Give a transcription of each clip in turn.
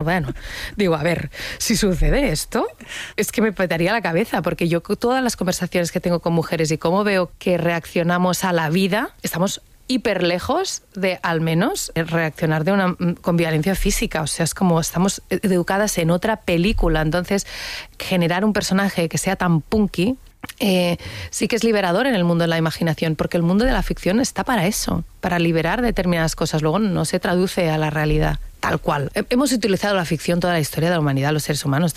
Bueno, digo, a ver, si sucede esto, es que me petaría la cabeza, porque yo todas las conversaciones que tengo con mujeres y cómo veo que reaccionamos a la vida, estamos hiper lejos de, al menos, reaccionar con violencia física. O sea, es como estamos educadas en otra película. Entonces, generar un personaje que sea tan punky sí que es liberador en el mundo de la imaginación, porque el mundo de la ficción está para eso, para liberar determinadas cosas. Luego no se traduce a la realidad tal cual. Hemos utilizado la ficción toda la historia de la humanidad, los seres humanos.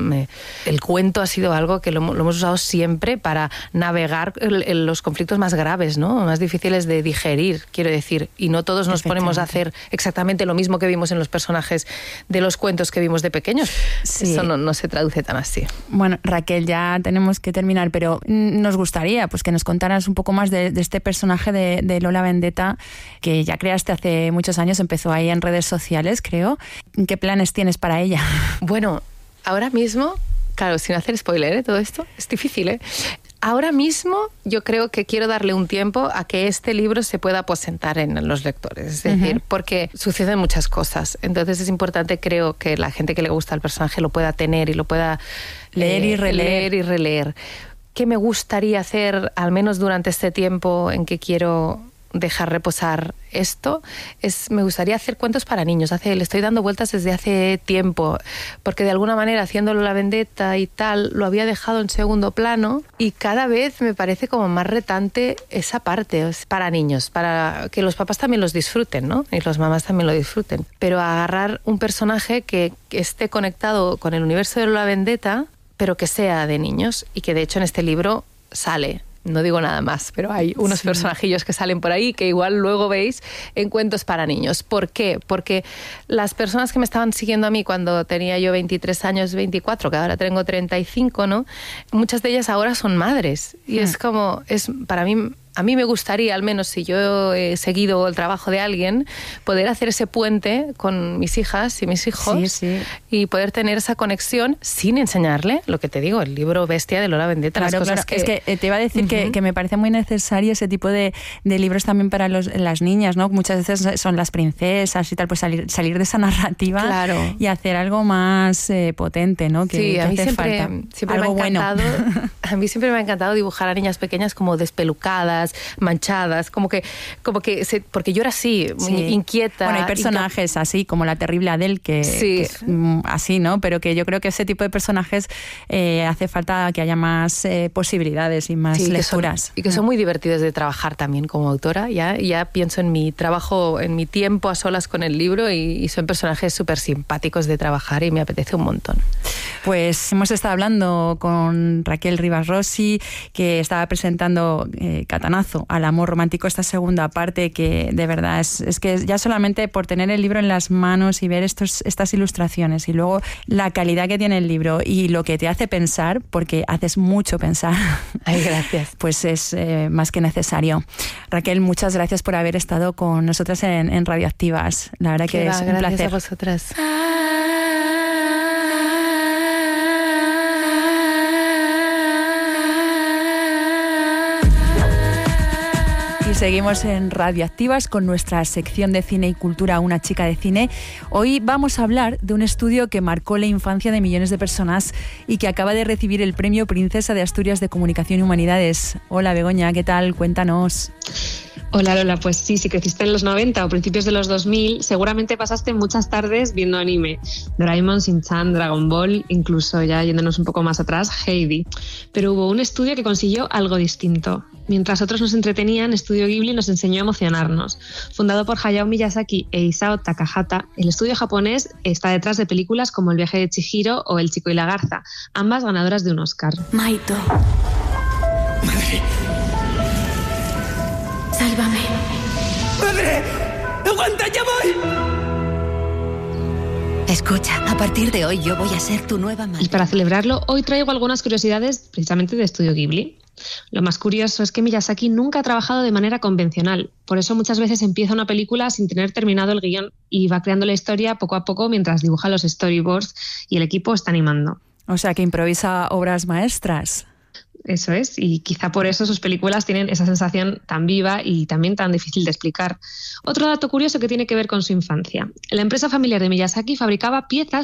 El cuento ha sido algo que lo hemos usado siempre para navegar los conflictos más graves, ¿no? Más difíciles de digerir, quiero decir. Y no todos nos ponemos a hacer exactamente lo mismo que vimos en los personajes de los cuentos que vimos de pequeños. Sí. Eso no se traduce tan así. Bueno, Raquel, ya tenemos que terminar, pero nos gustaría pues que nos contaras un poco más de este personaje de Lola Vendetta, que ya creaste hace muchos años, empezó ahí en redes sociales, creo. ¿Qué planes tienes para ella? Bueno, ahora mismo, claro, sin hacer spoiler, todo esto es difícil, Ahora mismo yo creo que quiero darle un tiempo a que este libro se pueda aposentar en los lectores. Es decir, porque suceden muchas cosas. Entonces es importante, creo, que la gente que le gusta el personaje lo pueda tener y lo pueda leer y releer. ¿Qué me gustaría hacer, al menos durante este tiempo en que quiero dejar reposar esto? Me gustaría hacer cuentos para niños. Le estoy dando vueltas desde hace tiempo, porque de alguna manera, haciéndolo La Vendetta y tal, lo había dejado en segundo plano, y cada vez me parece como más retante esa parte. Para niños, para que los papás también los disfruten, ¿no? Y las mamás también lo disfruten. Pero agarrar un personaje que esté conectado con el universo de La Vendetta, pero que sea de niños, y que de hecho en este libro sale. No digo nada más, pero hay unos personajillos que salen por ahí que igual luego veis en cuentos para niños. ¿Por qué? Porque las personas que me estaban siguiendo a mí cuando tenía yo 23 años, 24, que ahora tengo 35, ¿no? Muchas de ellas ahora son madres. Y es como, para mí... A mí me gustaría, al menos si yo he seguido el trabajo de alguien, poder hacer ese puente con mis hijas y mis hijos y poder tener esa conexión sin enseñarle, lo que te digo, el libro bestia de Lola Vendetta. Claro, las cosas es que te iba a decir que me parece muy necesario ese tipo de libros también para las niñas, ¿no? Muchas veces son las princesas y tal, pues salir de esa narrativa y hacer algo más potente, ¿no? Que a mí hace siempre algo me ha encantado, bueno. A mí siempre me ha encantado dibujar a niñas pequeñas como despelucadas, manchadas, porque yo era así, inquieta. Bueno, hay personajes así, como la terrible Adele, que es así, ¿no? Pero que yo creo que ese tipo de personajes hace falta que haya más posibilidades y más lecturas. Y que son muy divertidos de trabajar también como autora. Ya pienso en mi trabajo, en mi tiempo a solas con el libro, y son personajes súper simpáticos de trabajar y me apetece un montón. Pues hemos estado hablando con Raquel Rivas Rossi, que estaba presentando Catanazo al amor romántico, esta segunda parte, que de verdad es que ya solamente por tener el libro en las manos y ver estas ilustraciones y luego la calidad que tiene el libro y lo que te hace pensar, porque haces mucho pensar. Ay, gracias. Pues es más que necesario. Raquel, muchas gracias por haber estado con nosotras en Radioactivas. La verdad que es un placer. Gracias a vosotras. Y seguimos en Radioactivas con nuestra sección de cine y cultura, Una chica de cine. Hoy vamos a hablar de un estudio que marcó la infancia de millones de personas y que acaba de recibir el Premio Princesa de Asturias de Comunicación y Humanidades. Hola Begoña, ¿qué tal? Cuéntanos. Hola Lola, pues sí, si creciste en los 90 o principios de los 2000, seguramente pasaste muchas tardes viendo anime. Doraemon, Shin-chan, Dragon Ball, incluso ya yéndonos un poco más atrás, Heidi. Pero hubo un estudio que consiguió algo distinto. Mientras otros nos entretenían, Estudio Ghibli nos enseñó a emocionarnos. Fundado por Hayao Miyazaki e Isao Takahata, el estudio japonés está detrás de películas como El viaje de Chihiro o El chico y la garza, ambas ganadoras de un Oscar. Maito. Madre. Sálvame. ¡Madre! ¡Aguanta, ya voy! Escucha, a partir de hoy yo voy a ser tu nueva madre. Y para celebrarlo, hoy traigo algunas curiosidades precisamente de Estudio Ghibli. Lo más curioso es que Miyazaki nunca ha trabajado de manera convencional. Por eso muchas veces empieza una película sin tener terminado el guión y va creando la historia poco a poco mientras dibuja los storyboards y el equipo está animando. O sea, que improvisa obras maestras. Eso es, y quizá por eso sus películas tienen esa sensación tan viva y también tan difícil de explicar. Otro dato curioso que tiene que ver con su infancia. La empresa familiar de Miyazaki fabricaba piezas